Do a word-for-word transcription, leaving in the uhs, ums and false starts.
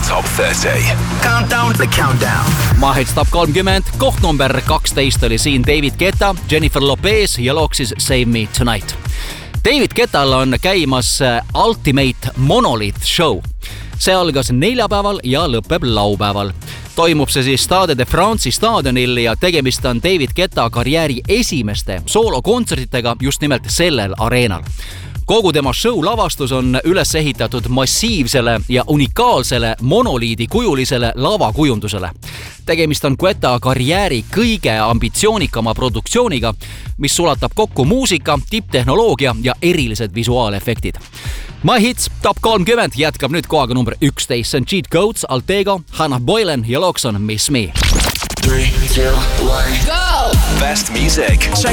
Top thirty. Countdown, the countdown. My Hits Top kolmkümmend, koht number kaksteist oli siin David Guetta, Jennifer Lopez ja looksis Save Me Tonight. David Guettal on käimas Ultimate Monolith Show. See algas neljapäeval ja lõpeb laupäeval. Toimub see siis Stade de France'i staadionil ja tegemist on David Guetta karjääri esimeste soolokontsertidega just nimelt sellel areenal. Kogu tema show lavastus on üles ehitatud massiivsele ja unikaalsele monoliidi kujulisele lavakujundusele. Tegemist on Guetta karjääri kõige ambitsioonikama produktsiooniga, mis sulatab kokku muusika, tipptehnoloogia ja erilised visuaalefektid. My Hits Top kolmkümmend jätkab nüüd kohaga number üksteist. See on Cheat Codes, Altego, Hannah Boylan ja looks on Miss Me. Three, two, one, go! Best music. Check